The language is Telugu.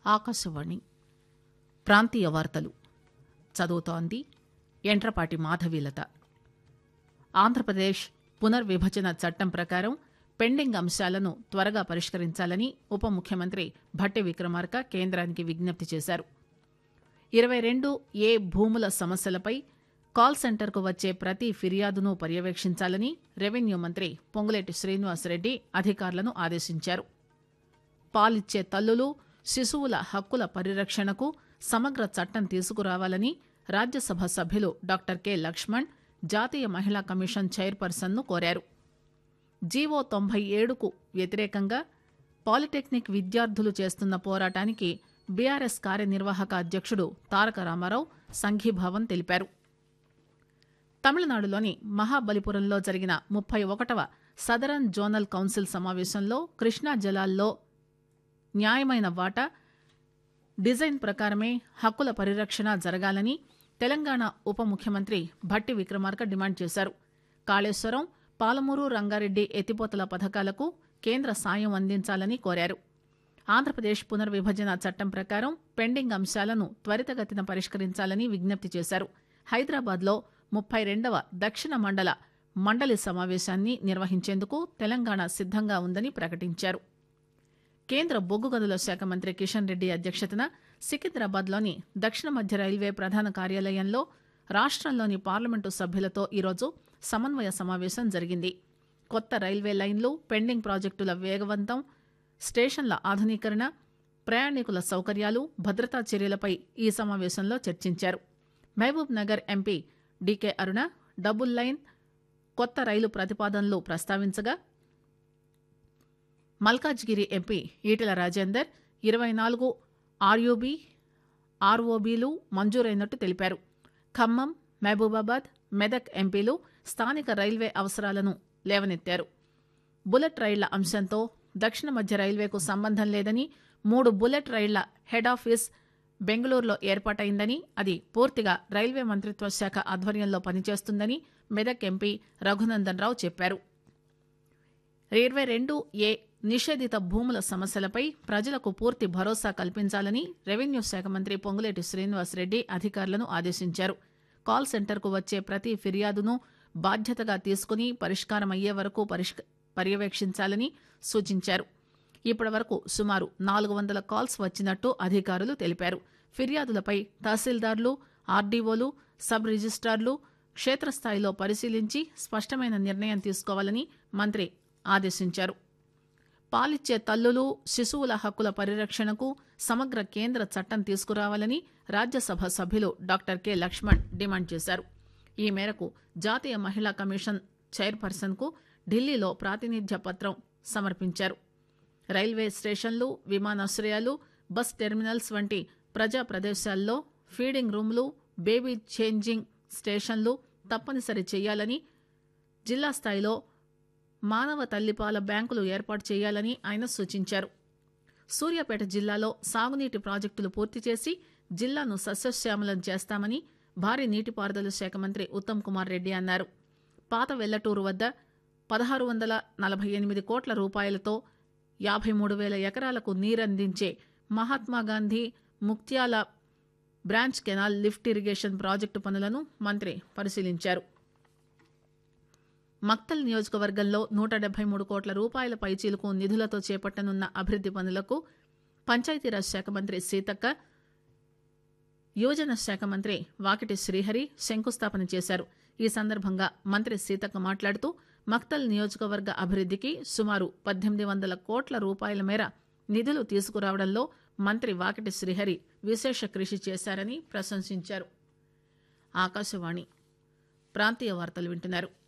ఆకాశవాణి ప్రాంతీయ వార్తలు చదువుతోంది ఎంట్రపాటి మాధవీలత. ఆంధ్రప్రదేశ్ పునర్విభజన చట్టం ప్రకారం పెండింగ్ అంశాలను త్వరగా పరిష్కరించాలని ఉప ముఖ్యమంత్రి భట్టి విక్రమార్క కేంద్రానికి విజ్ఞప్తి చేశారు. 22A భూముల సమస్యలపై కాల్ సెంటర్కు వచ్చే ప్రతి ఫిర్యాదును పర్యవేక్షించాలని రెవెన్యూ మంత్రి పొంగులేటి శ్రీనివాసరెడ్డి అధికారులను ఆదేశించారు. పాలిచ్చే తల్లులు, శిశువుల హక్కుల పరిరక్షణకు సమగ్ర చట్టం తీసుకురావాలని రాజ్యసభ సభ్యులు డాక్టర్ కె లక్ష్మణ్ జాతీయ మహిళా కమిషన్ చైర్పర్సన్ను కోరారు. జీవో 97కు వ్యతిరేకంగా పాలిటెక్నిక్ విద్యార్థులు చేస్తున్న పోరాటానికి బీఆర్ఎస్ కార్యనిర్వాహక అధ్యక్షుడు తారక రామారావు సంఘీభావం తెలిపారు. తమిళనాడులోని మహాబలిపురంలో జరిగిన 31వ సదరన్ జోనల్ కౌన్సిల్ సమావేశంలో కృష్ణా జలాల్లో న్యాయమైన వాటా, డిజైన్ ప్రకారమే హక్కుల పరిరక్షణ జరగాలని తెలంగాణ ఉప ముఖ్యమంత్రి భట్టి విక్రమార్క డిమాండ్ చేశారు. కాళేశ్వరం, పాలమూరు రంగారెడ్డి ఎత్తిపోతల పథకాలకు కేంద్ర సాయం అందించాలని కోరారు. ఆంధ్రప్రదేశ్ పునర్విభజన చట్టం ప్రకారం పెండింగ్ అంశాలను త్వరితగతిన పరిష్కరించాలని విజ్ఞప్తి చేశారు. హైదరాబాద్లో 32వ దక్షిణ మండలి సమావేశాన్ని నిర్వహించేందుకు తెలంగాణ సిద్దంగా ఉందని ప్రకటించారు. కేంద్ర బొగ్గు గనుల శాఖ మంత్రి కిషన్ రెడ్డి అధ్యక్షతన సికింద్రాబాద్లోని దక్షిణ మధ్య రైల్వే ప్రధాన కార్యాలయంలో రాష్టంలోని పార్లమెంటు సభ్యులతో ఈరోజు సమన్వయ సమావేశం జరిగింది. కొత్త రైల్వే లైన్లు, పెండింగ్ ప్రాజెక్టుల వేగవంతం, స్టేషన్ల ఆధునీకరణ, ప్రయాణికుల సౌకర్యాలు, భద్రతా చర్యలపై ఈ సమావేశంలో చర్చించారు. మహబూబ్ నగర్ ఎంపీ డీకే అరుణ డబుల్ లైన్, కొత్త రైలు ప్రతిపాదనలు ప్రస్తావించగా, మల్కాజ్గిరి ఎంపీ ఈటెల రాజేందర్ 24 ఆర్యూబీ, ఆర్ఓబీలు మంజూరైనట్టు తెలిపారు. ఖమ్మం, మహబూబాబాద్, మెదక్ ఎంపీలు స్థానిక రైల్వే అవసరాలను లేవనెత్తారు. బుల్లెట్ రైళ్ల అంశంతో దక్షిణ మధ్య రైల్వేకు సంబంధం లేదని, 3 బుల్లెట్ రైళ్ల హెడ్ ఆఫీస్ బెంగళూరులో ఏర్పాటైందని, అది పూర్తిగా రైల్వే మంత్రిత్వ శాఖ ఆధ్వర్యంలో పనిచేస్తుందని మెదక్ ఎంపీ రఘునందన్ రావు చెప్పారు. 22A నిషేధిత భూముల సమస్యలపై ప్రజలకు పూర్తి భరోసా కల్పించాలని రెవెన్యూ శాఖ మంత్రి పొంగులేటి శ్రీనివాసరెడ్డి అధికారులను ఆదేశించారు. కాల్ సెంటర్కు వచ్చే ప్రతి ఫిర్యాదును బాధ్యతగా తీసుకుని పరిష్కారమయ్యే వరకు పర్యవేక్షించాలని సూచించారు. ఇప్పటి వరకు సుమారు 400 కాల్స్ వచ్చినట్టు అధికారులు తెలిపారు. ఫిర్యాదులపై తహసీల్దార్లు, ఆర్డీఓలు, సబ్ రిజిస్ట్రార్లు క్షేత్రస్థాయిలో పరిశీలించి స్పష్టమైన నిర్ణయం తీసుకోవాలని మంత్రి ఆదేశించారు. పాలిచ్చే తల్లులు, శిశువుల హక్కుల పరిరక్షణకు సమగ్ర కేంద్ర చట్టం తీసుకురావాలని రాజ్యసభ సభ్యులు డాక్టర్ కె లక్ష్మణ్ డిమాండ్ చేశారు. ఈ మేరకు జాతీయ మహిళా కమిషన్ చైర్పర్సన్కు ఢిల్లీలో ప్రాతినిధ్య పత్రం సమర్పించారు. రైల్వే స్టేషన్లు, విమానాశ్రయాలు, బస్ టెర్మినల్స్ వంటి ప్రజా ప్రదేశాల్లో ఫీడింగ్ రూమ్లు, బేబీ చేంజింగ్ స్టేషన్లు తప్పనిసరి చేయాలని, జిల్లా స్థాయిలో మానవ తల్లిపాల బ్యాంకులు ఏర్పాటు చేయాలని ఆయన సూచించారు. సూర్యాపేట జిల్లాలో సాగునీటి ప్రాజెక్టులు పూర్తి చేసి జిల్లాను సస్యశ్యామలం చేస్తామని భారీ నీటిపారుదల శాఖ మంత్రి ఉత్తమ్ కుమార్ రెడ్డి అన్నారు. పాత వెల్లటూరు వద్ద 1648 కోట్ల రూపాయలతో 53,000 ఎకరాలకు నీరందించే Mahatma Gandhi Muktyala branch canal lift irrigation project పనులను మంత్రి పరిశీలించారు. మక్తల్ నియోజకవర్గంలో 173 కోట్ల రూపాయల పైచీలకు నిధులతో చేపట్టనున్న అభివృద్ది పనులకు పంచాయతీరాజ్ శాఖ మంత్రి సీతక్క, యువజన శాఖ మంత్రి వాకిటి శ్రీహరి శంకుస్థాపన చేశారు. ఈ సందర్భంగా మంత్రి సీతక్క మాట్లాడుతూ మక్తల్ నియోజకవర్గ అభివృద్దికి సుమారు 1800 కోట్ల రూపాయల మేర నిధులు తీసుకురావడంలో మంత్రి వాకిటి శ్రీహరి విశేష కృషి చేశారని ప్రశంసించారు. ఆకాశవాణి ప్రాంతీయ వార్తలు వింటున్నారు.